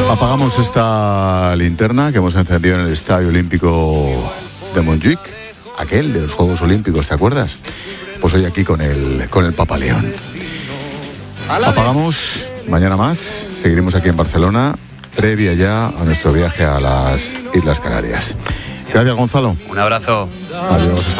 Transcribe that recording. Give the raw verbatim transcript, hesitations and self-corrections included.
Apagamos esta linterna que hemos encendido en el Estadio Olímpico de Montjuic, aquel de los Juegos Olímpicos, ¿te acuerdas? Pues hoy aquí con el, con el Papa León. Apagamos, mañana más, seguiremos aquí en Barcelona, previa ya a nuestro viaje a las Islas Canarias. Gracias, Gonzalo. Un abrazo. Adiós. Hasta